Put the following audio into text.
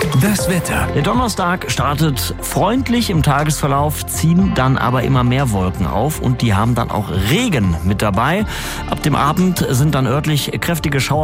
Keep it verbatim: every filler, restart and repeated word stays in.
Das Wetter. Der Donnerstag startet freundlich im Tagesverlauf, ziehen dann aber immer mehr Wolken auf und die haben dann auch Regen mit dabei. Ab dem Abend sind dann örtlich kräftige Schauer